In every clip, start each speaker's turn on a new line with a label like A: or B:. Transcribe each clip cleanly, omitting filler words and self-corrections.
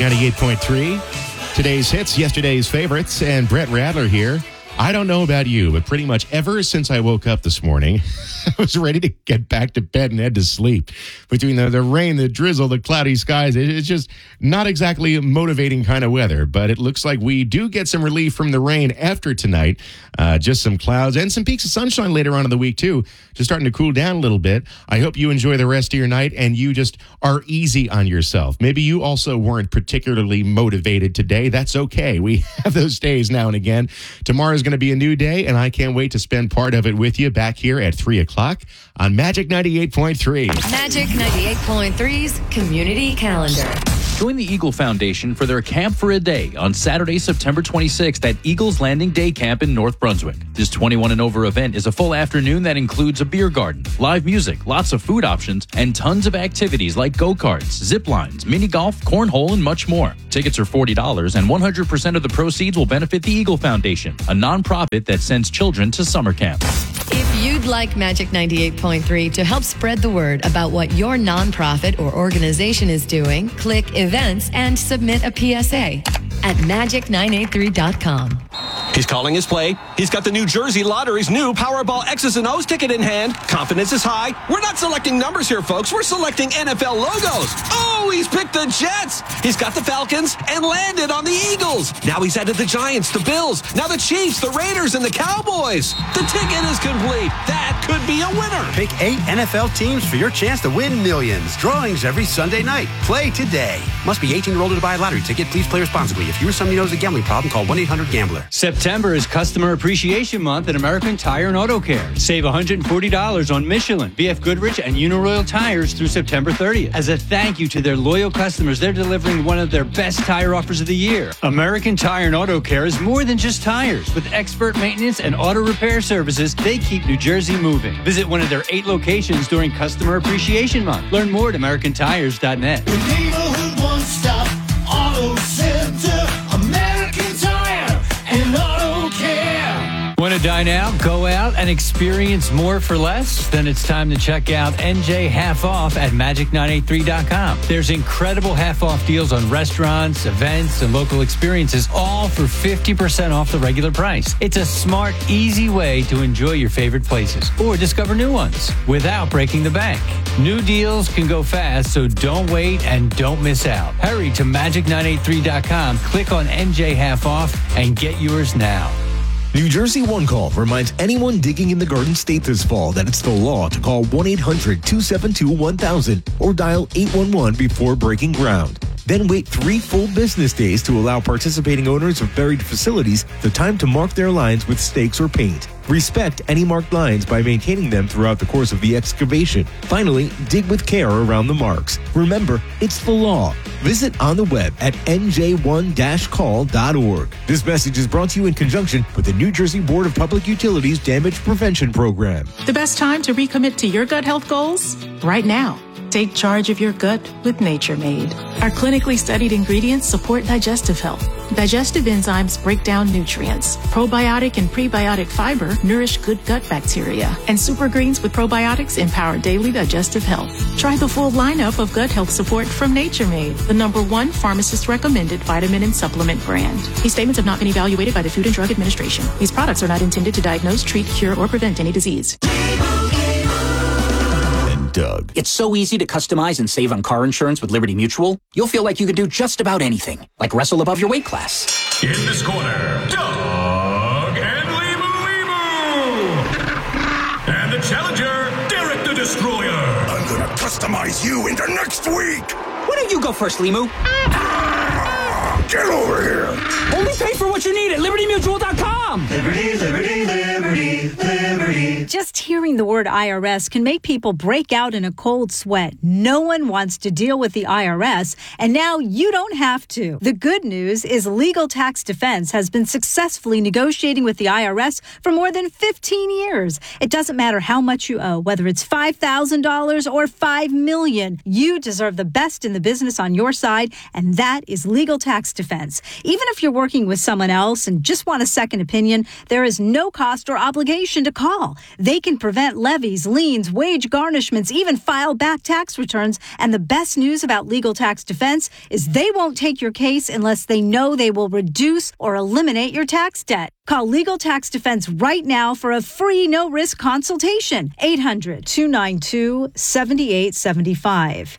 A: 98.3. Today's hits, yesterday's favorites, and Brett Radler here. I don't know about you, but pretty much ever since I woke up this morning, I was ready to get back to bed and head to sleep. Between the rain, the drizzle, the cloudy skies, it's just not exactly a motivating kind of weather. But it looks like we do get some relief from the rain after tonight. Just some clouds and some peaks of sunshine later on in the week, too. Just starting to cool down a little bit. I hope you enjoy the rest of your night and you just are easy on yourself. Maybe you also weren't particularly motivated today. That's okay. We have those days now and again. Tomorrow's going to be a new day, and I can't wait to spend part of it with you back here at 3 o'clock on Magic 98.3.
B: Magic 98.3's Community Calendar.
C: Join the Eagle Foundation for their Camp for a Day on Saturday, September 26th at Eagles Landing Day Camp in North Brunswick. This 21 and over event is a full afternoon that includes a beer garden, live music, lots of food options, and tons of activities like go-karts, zip lines, mini golf, cornhole, and much more. Tickets are $40, and 100% of the proceeds will benefit the Eagle Foundation, a nonprofit that sends children to summer camp.
B: If you'd like Magic 98.3 to help spread the word about what your nonprofit or organization is doing, click Events and submit a PSA at magic983.com.
D: He's calling his play. He's got the New Jersey Lottery's new Powerball X's and O's ticket in hand. Confidence is high. We're not selecting numbers here, folks. We're selecting NFL logos. Oh, he's picked the Jets. He's got the Falcons and landed on the Eagles. Now he's added the Giants, the Bills, now the Chiefs, the Raiders, and the Cowboys. The ticket is complete. That could be a winner.
E: Pick 8 NFL teams for your chance to win millions. Drawings every Sunday night. Play today. Must be 18 or older to buy a lottery ticket. Please play responsibly. If you or somebody knows a gambling problem, call 1-800-GAMBLER.
F: September is Customer Appreciation Month at American Tire and Auto Care. Save $140 on Michelin, BF Goodrich, and Uniroyal tires through September 30th. As a thank you to their loyal customers, they're delivering one of their best tire offers of the year. American Tire and Auto Care is more than just tires. With expert maintenance and auto repair services, they keep New Jersey moving. Visit one of their 8 locations during Customer Appreciation Month. Learn more at AmericanTires.net.
G: The neighborhood one-stop auto center, American Tire and Auto Care.
F: Want to dine out, go out, and experience more for less? Then it's time to check out NJ Half Off at Magic983.com. There's incredible half-off deals on restaurants, events, and local experiences, all for 50% off the regular price. It's a smart, easy way to enjoy your favorite places or discover new ones without breaking the bank. New deals can go fast, so don't wait and don't miss out. Hurry to Magic983.com, click on NJ Half Off, and get yours now.
H: New Jersey One Call reminds anyone digging in the Garden State this fall that it's the law to call 1-800-272-1000 or dial 811 before breaking ground. Then wait 3 full business days to allow participating owners of buried facilities the time to mark their lines with stakes or paint. Respect any marked lines by maintaining them throughout the course of the excavation. Finally, dig with care around the marks. Remember, it's the law. Visit on the web at nj1-call.org. This message is brought to you in conjunction with the New Jersey Board of Public Utilities Damage Prevention Program.
I: The best time to recommit to your gut health goals? Right now. Take charge of your gut with Nature Made. Our clinically studied ingredients support digestive health. Digestive enzymes break down nutrients. Probiotic and prebiotic fiber nourish good gut bacteria. And super greens with probiotics empower daily digestive health. Try the full lineup of gut health support from Nature Made, the #1 pharmacist-recommended vitamin and supplement brand. These statements have not been evaluated by the Food and Drug Administration. These products are not intended to diagnose, treat, cure, or prevent any disease.
H: Doug.
J: It's so easy to customize and save on car insurance with Liberty Mutual. You'll feel like you can do just about anything, like wrestle above your weight class.
G: In this corner, Doug and Limu. And the challenger, Derek the Destroyer. I'm gonna customize you into next week.
J: Why don't you go first, Limu?
G: Get over here.
J: Only pay for what you need at LibertyMutual.com.
G: Liberty, liberty, liberty, liberty.
K: Just hearing the word IRS can make people break out in a cold sweat. No one wants to deal with the IRS, and now you don't have to. The good news is Legal Tax Defense has been successfully negotiating with the IRS for more than 15 years. It doesn't matter how much you owe, whether it's $5,000 or $5 million. You deserve the best in the business on your side, and that is Legal Tax Defense. Even if you're working with someone else and just want a second opinion, there is no cost or obligation to call. They can prevent levies, liens, wage garnishments, even file back tax returns. And the best news about Legal Tax Defense is they won't take your case unless they know they will reduce or eliminate your tax debt. Call Legal Tax Defense right now for a free no-risk consultation. 800-292-7875.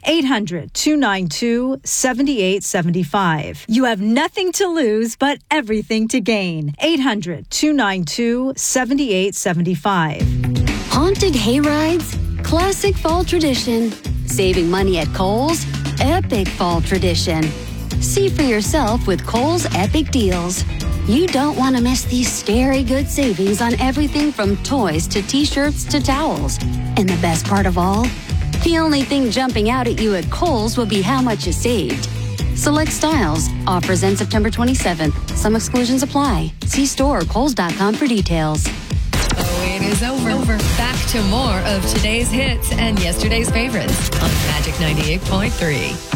K: 800-292-7875. You have nothing to lose but everything to gain. 800-292-7875.
L: Haunted hayrides? Classic fall tradition. Saving money at Kohl's? Epic fall tradition. See for yourself with Kohl's Epic Deals. You don't want to miss these scary good savings on everything from toys to t-shirts to towels. And the best part of all? The only thing jumping out at you at Kohl's will be how much you saved. Select styles. Offers end September 27th. Some exclusions apply. See store or Kohls.com for details.
B: Oh, it is over. Back to more of today's hits and yesterday's favorites on Magic 98.3.